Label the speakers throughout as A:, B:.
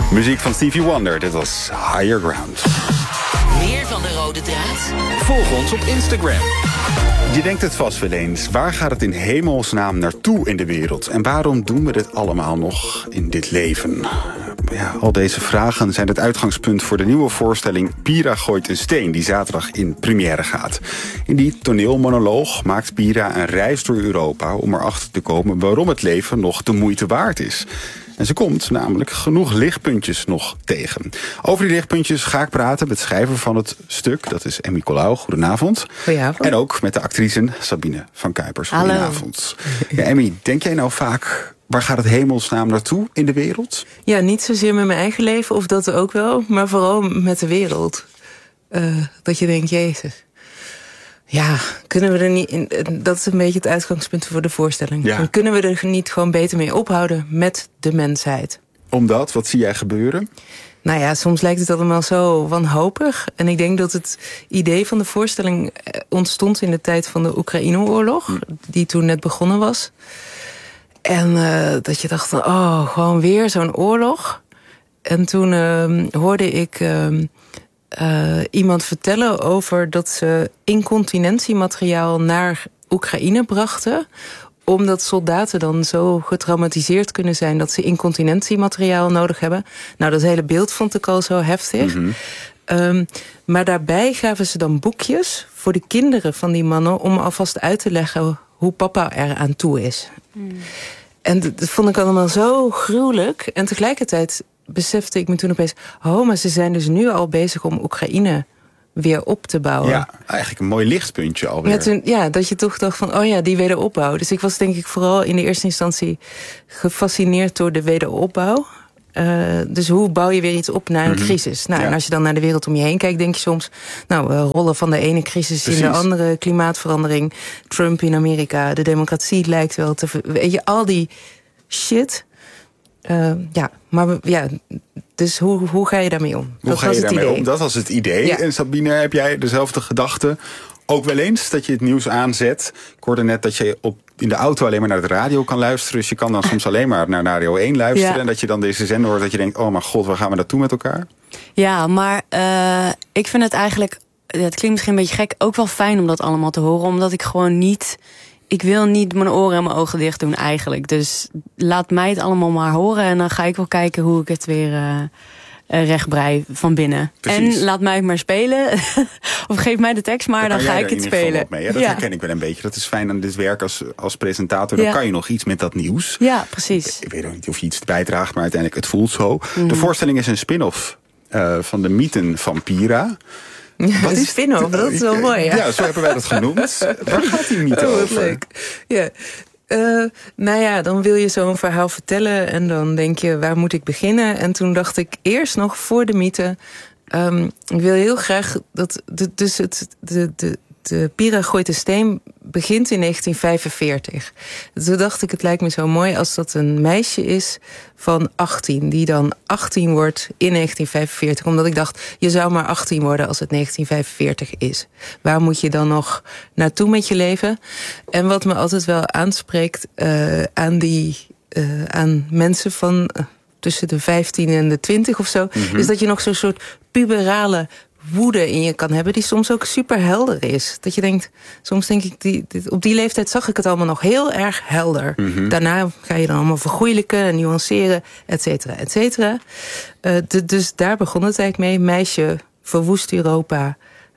A: Muziek van Stevie Wonder, dit was Higher Ground.
B: Meer van de rode draad?
C: Volg ons op Instagram.
A: Je denkt het vast wel eens, waar gaat het in hemelsnaam naartoe in de wereld? En waarom doen we dit allemaal nog in dit leven? Ja, al deze vragen zijn het uitgangspunt voor de nieuwe voorstelling Pira gooit een steen, die zaterdag in première gaat. In die toneelmonoloog maakt Pira een reis door Europa om erachter te komen waarom het leven nog de moeite waard is. En ze komt namelijk genoeg lichtpuntjes nog tegen. Over die lichtpuntjes ga ik praten met schrijver van het stuk. Dat is Emmy Colau. Goedenavond.
D: Goedenavond.
A: En ook met de actrice Sabine van Kuipers.
D: Hallo.
A: Goedenavond. Ja, Emmy, denk jij nou vaak, waar gaat het hemelsnaam naartoe in de wereld?
D: Ja, niet zozeer met mijn eigen leven, of dat ook wel, maar vooral met de wereld. Dat je denkt, Jezus. Ja, kunnen we er niet in, dat is een beetje het uitgangspunt voor de voorstelling.
A: Ja.
D: Dan kunnen we er niet gewoon beter mee ophouden met de mensheid.
A: Omdat, wat zie jij gebeuren?
D: Nou ja, soms lijkt het allemaal zo wanhopig. En ik denk dat het idee van de voorstelling ontstond in de tijd van de Oekraïne-oorlog, die toen net begonnen was. En dat je dacht van, oh, gewoon weer zo'n oorlog. En toen hoorde ik iemand vertellen over dat ze incontinentiemateriaal naar Oekraïne brachten, omdat soldaten dan zo getraumatiseerd kunnen zijn dat ze incontinentiemateriaal nodig hebben. Nou, dat hele beeld vond ik al zo heftig. Mm-hmm. Maar daarbij gaven ze dan boekjes voor de kinderen van die mannen om alvast uit te leggen hoe papa er aan toe is. Mm. En dat vond ik allemaal zo gruwelijk. En tegelijkertijd besefte ik me toen opeens, oh, maar ze zijn dus nu al bezig om Oekraïne weer op te bouwen.
A: Ja, eigenlijk een mooi lichtpuntje alweer.
D: Ja, dat je toch dacht van, oh ja, die wederopbouw. Dus ik was denk ik vooral in de eerste instantie gefascineerd door de wederopbouw. Dus hoe bouw je weer iets op na een crisis? Nou, en als je dan naar de wereld om je heen kijkt, denk je soms, nou, we rollen van de ene crisis in de andere, klimaatverandering, Trump in Amerika, de democratie lijkt wel te... Weet je, al die shit. Dus hoe ga je daarmee om?
A: Hoe ga je daarmee om? Dat was het idee. Ja. En Sabine, heb jij dezelfde gedachte ook wel eens dat je het nieuws aanzet? Ik hoorde net dat je in de auto alleen maar naar de radio kan luisteren. Dus je kan dan soms alleen maar naar Radio 1 luisteren. Ja. En dat je dan deze zender hoort dat je denkt, oh mijn god, waar gaan we naartoe met elkaar?
E: Ja, maar ik vind het eigenlijk, het klinkt misschien een beetje gek, ook wel fijn om dat allemaal te horen. Omdat ik gewoon niet... Ik wil niet mijn oren en mijn ogen dicht doen eigenlijk. Dus laat mij het allemaal maar horen. En dan ga ik wel kijken hoe ik het weer rechtbrei van binnen. Precies. En laat mij het maar spelen. Of geef mij de tekst maar, dan ga ik het spelen.
A: Mee. Ja, dat herken ik wel een beetje. Dat is fijn aan dit werk als presentator. Dan kan je nog iets met dat nieuws.
E: Ja, precies.
A: Ik weet ook niet of je iets bijdraagt, maar uiteindelijk het voelt zo. De voorstelling is een spin-off van de mythen van Pira.
D: Wat is spin-off? Dat is wel mooi, ja.
A: Ja, zo hebben wij dat genoemd. Waar gaat die mythe over?
D: Leuk. Ja. Nou ja, dan wil je zo'n verhaal vertellen en dan denk je, waar moet ik beginnen? En toen dacht ik eerst nog voor de mythe, ik wil heel graag dat de Pira gooit een steen begint in 1945. Toen dacht ik, het lijkt me zo mooi als dat een meisje is van 18... die dan 18 wordt in 1945. Omdat ik dacht, je zou maar 18 worden als het 1945 is. Waar moet je dan nog naartoe met je leven? En wat me altijd wel aanspreekt aan mensen van tussen de 15 en de 20 of zo... is dat je nog zo'n soort puberale woede in je kan hebben, die soms ook super helder is. Dat je denkt, soms denk ik, op die leeftijd zag ik het allemaal nog heel erg helder. Mm-hmm. Daarna ga je dan allemaal vergoeilijken en nuanceren, et cetera, et cetera. Dus daar begon het eigenlijk mee. Meisje verwoest Europa.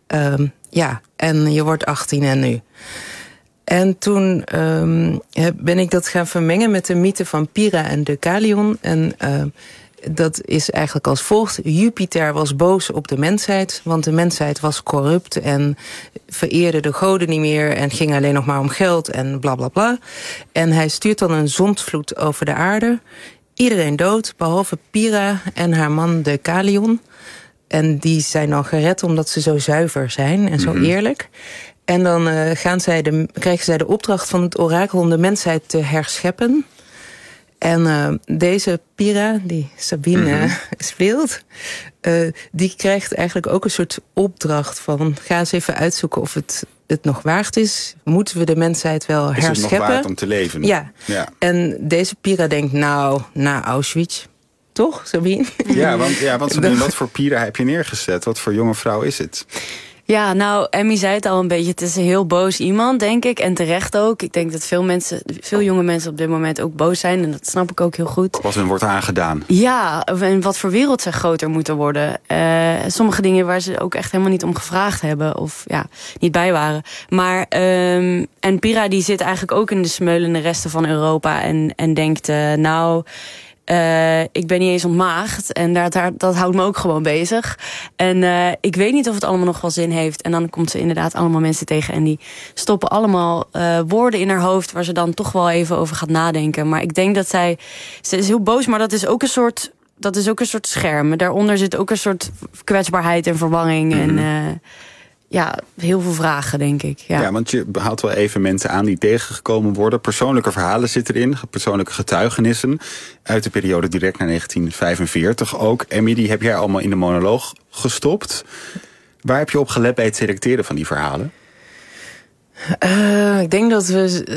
D: En je wordt 18 en nu. En toen ben ik dat gaan vermengen met de mythe van Pira en Deucalion. En dat is eigenlijk als volgt. Jupiter was boos op de mensheid, want de mensheid was corrupt en vereerde de goden niet meer en ging alleen nog maar om geld en bla bla bla. En hij stuurt dan een zondvloed over de aarde. Iedereen dood, behalve Pira en haar man Deucalion. En die zijn dan gered omdat ze zo zuiver zijn en zo eerlijk. En dan krijgen zij de opdracht van het orakel om de mensheid te herscheppen. En deze Pira, die Sabine speelt, die krijgt eigenlijk ook een soort opdracht van, ga eens even uitzoeken of het nog waard is. Moeten we de mensheid wel herscheppen?
A: Is het nog waard om te leven?
D: Ja. En deze Pira denkt, nou, na Auschwitz, Toch, Sabine?
A: Ja, want Sabine, wat voor Pira heb je neergezet? Wat voor jonge vrouw is het?
E: Ja, nou, Emmy zei het al een beetje. Het is een heel boos iemand, denk ik. En terecht ook. Ik denk dat veel jonge mensen op dit moment ook boos zijn. En dat snap ik ook heel goed.
A: Wat hun wordt aangedaan.
E: Ja, en wat voor wereld zij groter moeten worden. Sommige dingen waar ze ook echt helemaal niet om gevraagd hebben. Of ja, niet bij waren. Maar, en Pira die zit eigenlijk ook in de smeulende resten van Europa. En denkt, ik ben niet eens ontmaagd. En dat houdt me ook gewoon bezig. En ik weet niet of het allemaal nog wel zin heeft. En dan komt ze inderdaad allemaal mensen tegen. En die stoppen allemaal woorden in haar hoofd waar ze dan toch wel even over gaat nadenken. Maar ik denk dat ze is heel boos, maar dat is ook een soort scherm. Daaronder zit ook een soort kwetsbaarheid en verwarring. En heel veel vragen, denk ik. Ja,
A: want je haalt wel even mensen aan die tegengekomen worden. Persoonlijke verhalen zitten erin, persoonlijke getuigenissen. Uit de periode direct na 1945 ook. Emmy, die heb jij allemaal in de monoloog gestopt. Waar heb je op gelet bij het selecteren van die verhalen?
D: Ik denk dat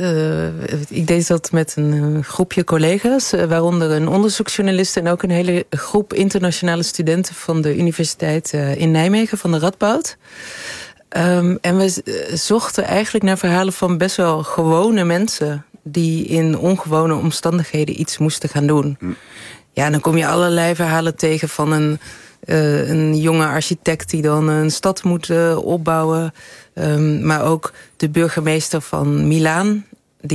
D: ik deed dat met een groepje collega's, waaronder een onderzoeksjournalist en ook een hele groep internationale studenten van de universiteit in Nijmegen, van de Radboud. En we zochten eigenlijk naar verhalen van best wel gewone mensen die in ongewone omstandigheden iets moesten gaan doen. Ja, dan kom je allerlei verhalen tegen van een jonge architect die dan een stad moet opbouwen. Maar ook de burgemeester van Milaan,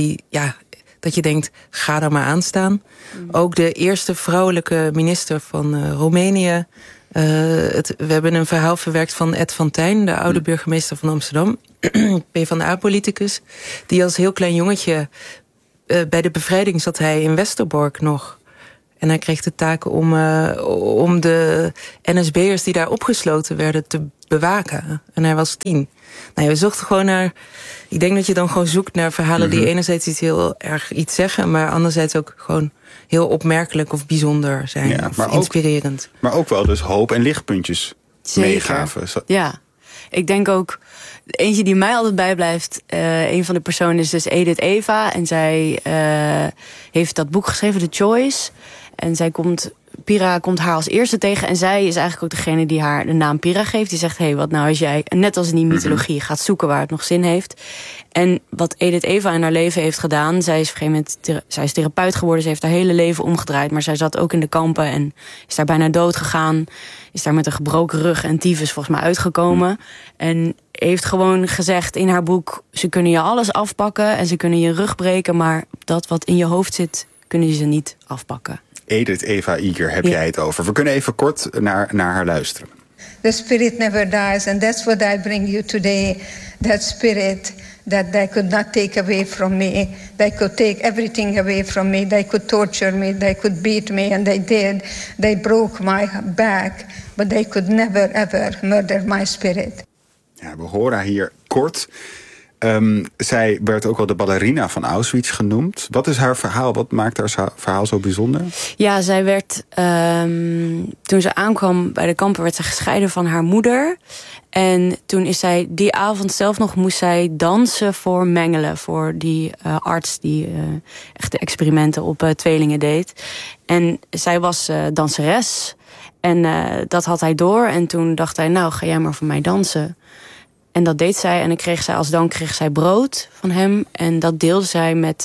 D: dat je denkt, ga er maar aan staan. Ook de eerste vrouwelijke minister van Roemenië. We hebben een verhaal verwerkt van Ed van Tijn, de oude burgemeester van Amsterdam. PvdA-politicus. Die als heel klein jongetje, bij de bevrijding zat hij in Westerbork nog. En hij kreeg de taak om de NSB'ers die daar opgesloten werden te bewaken. En hij was 10. We zochten gewoon naar... Ik denk dat je dan gewoon zoekt naar verhalen die enerzijds heel erg iets zeggen, maar anderzijds ook gewoon heel opmerkelijk of bijzonder zijn. Of inspirerend.
A: Maar ook wel dus hoop en lichtpuntjes meegaven.
E: Ja, ik denk ook... Eentje die mij altijd bijblijft, een van de personen is dus Edith Eva. En zij heeft dat boek geschreven, The Choice. En Pira komt haar als eerste tegen. En zij is eigenlijk ook degene die haar de naam Pira geeft. Die zegt, wat nou als jij, net als in die mythologie, gaat zoeken waar het nog zin heeft. En wat Edith Eva in haar leven heeft gedaan. Zij is op een gegeven moment zij is therapeut geworden. Ze heeft haar hele leven omgedraaid. Maar zij zat ook in de kampen en is daar bijna dood gegaan. Is daar met een gebroken rug en tyfus volgens mij uitgekomen. En heeft gewoon gezegd in haar boek, ze kunnen je alles afpakken en ze kunnen je rug breken. Maar dat wat in je hoofd zit, kunnen ze niet afpakken.
A: Edith Eva Eger, heb jij het over. We kunnen even kort naar haar luisteren.
F: The spirit never dies, and that's what I bring you today. That spirit that they could not take away from me. They could take everything away from me. They could torture me. They could beat me, and they did. They broke my back, but they could never ever murder my spirit.
A: Ja, we horen hier kort. Zij werd ook wel de ballerina van Auschwitz genoemd. Wat is haar verhaal? Wat maakt haar verhaal zo bijzonder?
E: Ja, zij werd, toen ze aankwam bij de kampen, werd ze gescheiden van haar moeder. En toen is zij, die avond zelf nog, moest zij dansen voor Mengele. Voor die arts die echt de experimenten op tweelingen deed. En zij was danseres. En dat had hij door. En toen dacht hij, ga jij maar voor mij dansen. En dat deed zij. En dan als dank kreeg zij brood van hem. En dat deelde zij met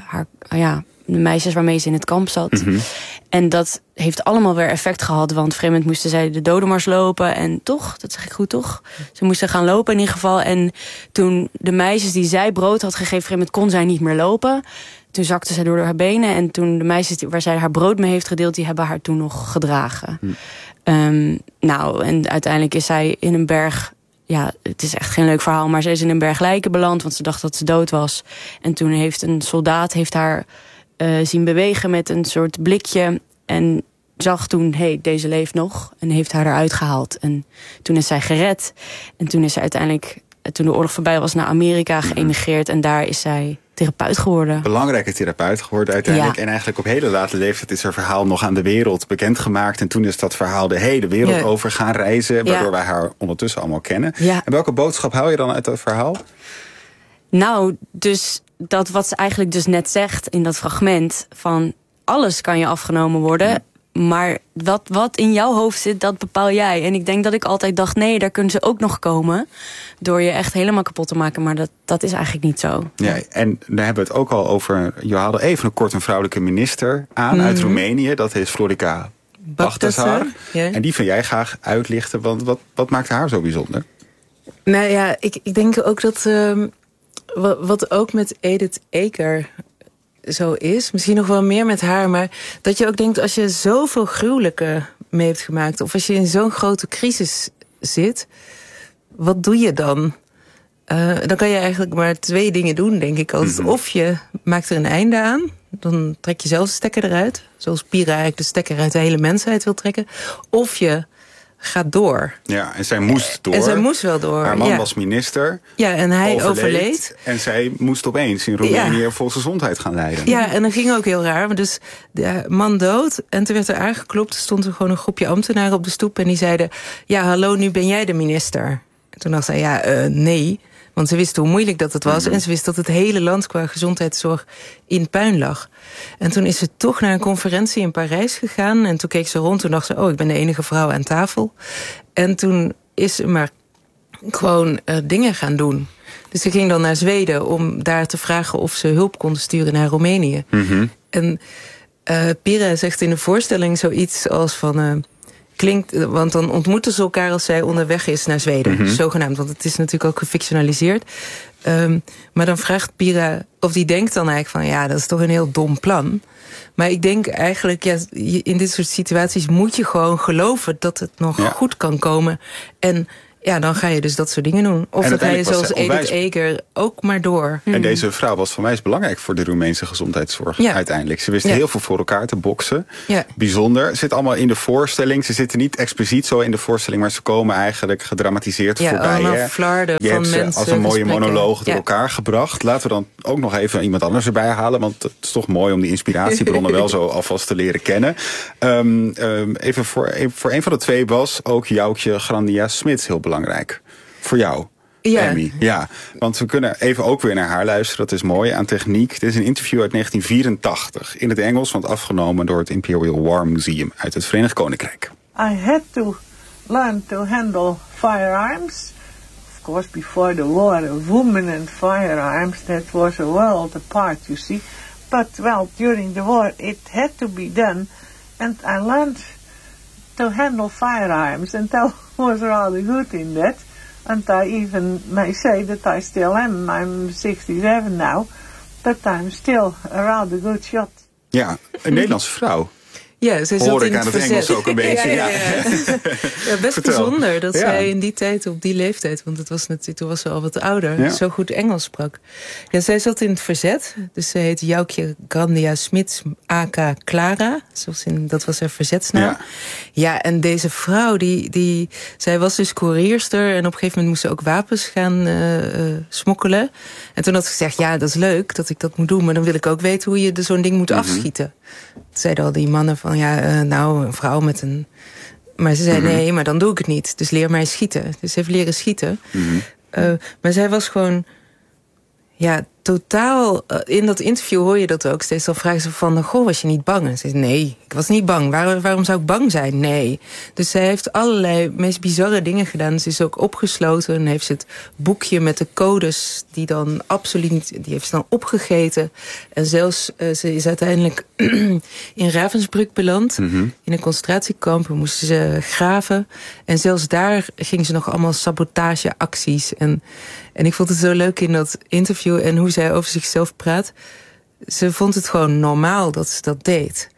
E: de meisjes waarmee ze in het kamp zat. En dat heeft allemaal weer effect gehad. Want op een gegeven moment moesten zij de dodenmars lopen. En toch, dat zeg ik goed toch? Ze moesten gaan lopen in ieder geval. En toen de meisjes die zij brood had gegeven, op een gegeven moment kon zij niet meer lopen. Toen zakte zij door haar benen. En toen de meisjes waar zij haar brood mee heeft gedeeld, die hebben haar toen nog gedragen. En uiteindelijk is zij in een berg... Ja, het is echt geen leuk verhaal, maar ze is in een berg lijken beland, want ze dacht dat ze dood was. En toen heeft een soldaat haar zien bewegen met een soort blikje. En zag toen, deze leeft nog. En heeft haar eruit gehaald. En toen is zij gered. En toen is zij uiteindelijk, toen de oorlog voorbij was, naar Amerika geëmigreerd. En daar is zij therapeut geworden.
A: Belangrijke therapeut geworden uiteindelijk. Ja. En eigenlijk op hele late leeftijd is haar verhaal nog aan de wereld bekendgemaakt. En toen is dat verhaal de hele wereld over gaan reizen. Waardoor wij haar ondertussen allemaal kennen. Ja. En welke boodschap hou je dan uit dat verhaal?
E: Nou, dus dat wat ze eigenlijk dus net zegt in dat fragment. Van alles kan je afgenomen worden. Maar wat in jouw hoofd zit, dat bepaal jij. En ik denk dat ik altijd dacht, nee, daar kunnen ze ook nog komen. Door je echt helemaal kapot te maken. Maar dat is eigenlijk niet zo.
A: Ja, en daar hebben we het ook al over. Je haalde even kort een vrouwelijke minister aan uit Roemenië. Dat is Florica Bachtasar.
D: Ja.
A: En die vind jij graag uitlichten. Want wat maakt haar zo bijzonder?
D: Nou ja, ik denk ook dat... wat ook met Edith Eger zo is, misschien nog wel meer met haar, maar dat je ook denkt, als je zoveel gruwelijke mee hebt gemaakt, of als je in zo'n grote crisis zit, wat doe je dan? Dan kan je eigenlijk maar 2 dingen doen, denk ik altijd. Of je maakt er een einde aan, dan trek je zelf de stekker eruit, zoals Pira eigenlijk de stekker uit de hele mensheid wil trekken. Of je gaat door.
A: Ja, en zij moest door.
D: En zij moest wel door.
A: Haar man was minister.
D: Ja, en hij overleed.
A: En zij moest opeens in Roemenië volksgezondheid gaan leiden.
D: Ja, en dat ging ook heel raar. Dus de man dood. En toen werd er aangeklopt. Er stond er gewoon een groepje ambtenaren op de stoep. En die zeiden, ja, hallo, nu ben jij de minister. En toen dacht zij, nee. Want ze wist hoe moeilijk dat het was. En ze wist dat het hele land qua gezondheidszorg in puin lag. En toen is ze toch naar een conferentie in Parijs gegaan. En toen keek ze rond. Toen dacht ze, ik ben de enige vrouw aan tafel. En toen is ze maar gewoon dingen gaan doen. Dus ze ging dan naar Zweden om daar te vragen of ze hulp konden sturen naar Roemenië. En Pira zegt in de voorstelling zoiets als van... want dan ontmoeten ze elkaar als zij onderweg is naar Zweden. Zogenaamd, want het is natuurlijk ook gefictionaliseerd. Maar dan vraagt Pira, of die denkt dan eigenlijk van... ja, dat is toch een heel dom plan. Maar ik denk eigenlijk, ja, in dit soort situaties moet je gewoon geloven dat het nog goed kan komen. En ja, dan ga je dus dat soort dingen doen. Of dat hij zoals Edith Eger ook maar door.
A: En deze vrouw was voor mij belangrijk voor de Roemeense gezondheidszorg uiteindelijk. Ze wist heel veel voor elkaar te boksen. Ja. Bijzonder. Zit allemaal in de voorstelling. Ze zitten niet expliciet zo in de voorstelling, maar ze komen eigenlijk gedramatiseerd voorbij.
D: Allemaal flarden
A: je
D: van
A: hebt
D: mensen.
A: Als een mooie monoloog door elkaar gebracht. Laten we dan ook nog even iemand anders erbij halen. Want het is toch mooi om die inspiratiebronnen wel zo alvast te leren kennen. Even voor een van de 2 was ook Joukje Grandia-Smits heel belangrijk. Voor jou, Emmy. Ja, want we kunnen even ook weer naar haar luisteren. Dat is mooi aan techniek. Dit is een interview uit 1984. In het Engels, want afgenomen door het Imperial War Museum uit het Verenigd Koninkrijk.
G: I had to learn to handle firearms. Of course, before the war, a woman and firearms, that was a world apart, you see. But, well, during the war, it had to be done. And I learned to handle firearms, and I was rather good in that. And I even may say that I still am. I'm 67 now, but I'm still a rather good shot.
A: Ja, een Nederlandse vrouw.
D: Ja, zij zat in het verzet.
A: Engels ook een beetje. Ja,
D: best
A: Vertel.
D: bijzonder dat zij in die tijd, op die leeftijd... want het was natuurlijk, toen was ze al wat ouder, zo goed Engels sprak. Ja, zij zat in het verzet. Dus ze heet Joukje Grandia-Smits, aka Clara. Dat was haar verzetsnaam. Ja, en deze vrouw, zij was dus koerierster... en op een gegeven moment moest ze ook wapens gaan smokkelen. En toen had ze gezegd, ja, dat is leuk dat ik dat moet doen... maar dan wil ik ook weten hoe je zo'n ding moet afschieten. Toen zeiden al die mannen van, een vrouw met een... Maar ze zei, nee, maar dan doe ik het niet. Dus leer mij schieten. Dus ze heeft leren schieten. Maar zij was gewoon... Ja, totaal... in dat interview hoor je dat ook. Steeds dan vragen ze van, was je niet bang? En ze zei, nee, ik was niet bang. Waarom zou ik bang zijn? Nee. Dus zij heeft allerlei meest bizarre dingen gedaan. Ze is ook opgesloten en heeft ze het boekje met de codes... die dan absoluut niet... die heeft ze dan opgegeten. En zelfs, ze is uiteindelijk in Ravensbrück beland. In een concentratiekamp. Moesten ze graven. En zelfs daar ging ze nog allemaal sabotageacties. En ik vond het zo leuk in dat interview... en hoe zij over zichzelf praat. Ze vond het gewoon normaal dat ze dat deed.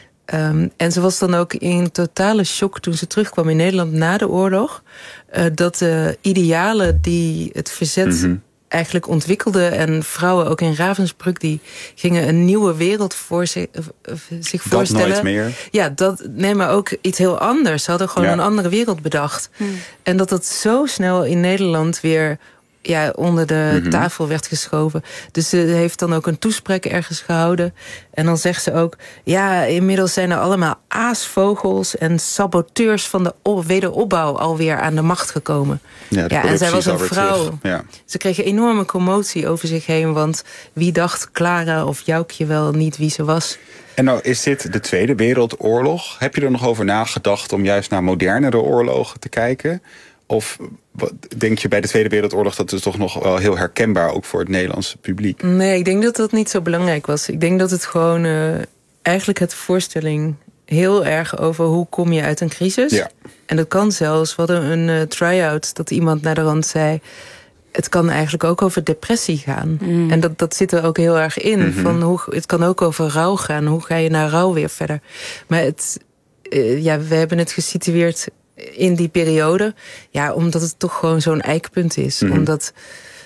D: En ze was dan ook in totale shock toen ze terugkwam in Nederland na de oorlog. Dat de idealen die het verzet eigenlijk ontwikkelde... en vrouwen ook in Ravensbrück, die gingen een nieuwe wereld voor zich voorstellen.
A: Dat nooit meer.
D: Ja, maar ook iets heel anders. Ze hadden gewoon een andere wereld bedacht. En dat zo snel in Nederland weer... onder de tafel werd geschoven. Dus ze heeft dan ook een toespraak ergens gehouden. En dan zegt ze ook... ja, inmiddels zijn er allemaal aasvogels... en saboteurs van de wederopbouw alweer aan de macht gekomen. Ja, en zij was een vrouw. Ja. Ze kreeg een enorme commotie over zich heen... want wie dacht Clara of Joukje wel niet wie ze was...
A: En nou is dit de Tweede Wereldoorlog. Heb je er nog over nagedacht om juist naar modernere oorlogen te kijken? Of denk je bij de Tweede Wereldoorlog dat is toch nog wel heel herkenbaar ook voor het Nederlandse publiek?
D: Nee, ik denk dat dat niet zo belangrijk was. Ik denk dat het gewoon eigenlijk het voorstelling heel erg over hoe kom je uit een crisis. Ja. En dat kan zelfs, we hadden een try-out dat iemand naar de rand zei, het kan eigenlijk ook over depressie gaan. En dat zit er ook heel erg in. Van het kan ook over rouw gaan. Hoe ga je naar rouw weer verder? Maar we hebben het gesitueerd in die periode. Ja, omdat het toch gewoon zo'n eikpunt is. Omdat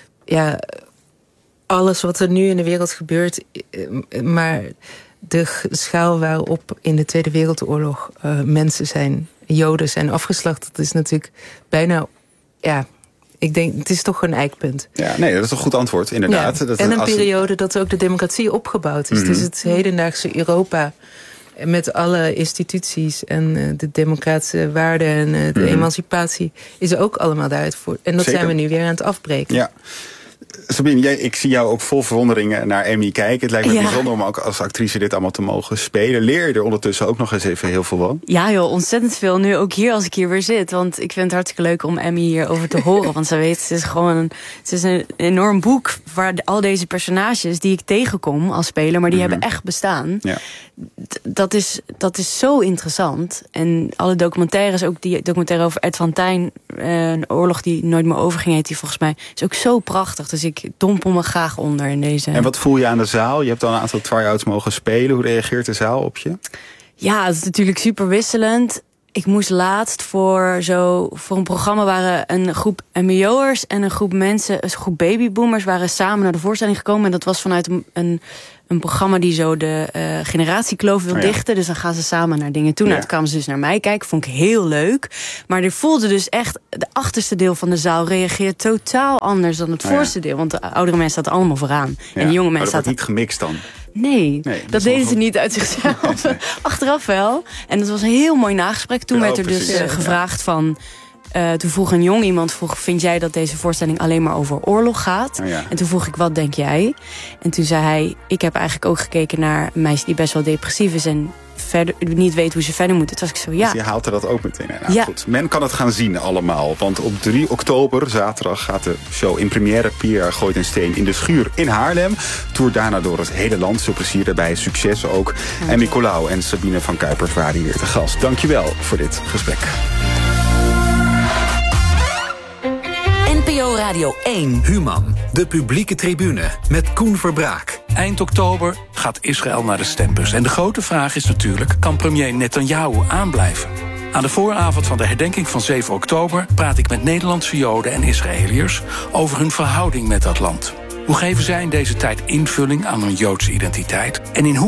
D: alles wat er nu in de wereld gebeurt, maar de schaal waarop in de Tweede Wereldoorlog mensen zijn, Joden zijn afgeslacht, dat is natuurlijk bijna, ik denk, het is toch een eikpunt.
A: Ja, nee, dat is een goed antwoord, inderdaad.
D: Ja, en een periode dat ook de democratie opgebouwd is. Dus het hedendaagse Europa met alle instituties en de democratische waarden en de emancipatie is ook allemaal daaruit voor. En dat Zeker. Zijn we nu weer aan het afbreken.
A: Ja. Sabine, ik zie jou ook vol verwondering naar Emmy kijken. Het lijkt me bijzonder om ook als actrice dit allemaal te mogen spelen. Leer je er ondertussen ook nog eens even heel veel van?
E: Ja joh, ontzettend veel. Nu ook hier als ik hier weer zit. Want ik vind het hartstikke leuk om Emmy hierover te horen. Want ze is een enorm boek waar al deze personages die ik tegenkom als speler, maar die hebben echt bestaan. Ja. Dat is zo interessant. En alle documentaires, ook die documentaire over Ed van Tijn, een oorlog die nooit meer overging, heet die volgens mij, is ook zo prachtig. Dus ik dompel me graag onder in deze.
A: En wat voel je aan de zaal? Je hebt al een aantal try-outs mogen spelen. Hoe reageert de zaal op je?
E: Ja, het is natuurlijk super wisselend. Ik moest laatst voor een programma waren een groep MBO'ers en een groep mensen, een groep babyboomers waren samen naar de voorstelling gekomen. En dat was vanuit een programma die zo de generatiekloof wil dichten. Dus dan gaan ze samen naar dingen toe. Nou, toen kwamen ze dus naar mij kijken. Vond ik heel leuk. Maar er voelde dus echt, de achterste deel van de zaal reageert totaal anders dan het voorste deel. Want de oudere mensen zaten allemaal vooraan. Ja. En de jonge mensen zaten
A: niet gemixt dan?
E: Nee, dat deden ze niet uit zichzelf. Nee. Achteraf wel. En dat was een heel mooi nagesprek. Toen werd er dus gevraagd van, toen vroeg een jong iemand, vind jij dat deze voorstelling alleen maar over oorlog gaat? Oh ja. En toen vroeg ik, wat denk jij? En toen zei hij, ik heb eigenlijk ook gekeken naar een meisje die best wel depressief is en verder niet weet hoe ze verder moet. Toen was ik zo,
A: Dus je haalt er dat ook meteen in. Nou, goed. Men kan het gaan zien allemaal. Want op 3 oktober, zaterdag, gaat de show in première. Pia gooit een steen in de schuur in Haarlem. Toert daarna door het hele land. Veel plezier daarbij, succes ook. En Nicolaou en Sabine van Kuipers waren hier te gast. Dankjewel voor dit gesprek.
B: NPO Radio 1.
C: Human, de publieke tribune met Koen Verbraak. Eind oktober gaat Israël naar de stembus. En de grote vraag is natuurlijk, kan premier Netanyahu aanblijven? Aan de vooravond van de herdenking van 7 oktober... praat ik met Nederlandse Joden en Israëliërs over hun verhouding met dat land. Hoe geven zij in deze tijd invulling aan hun Joodse identiteit? En in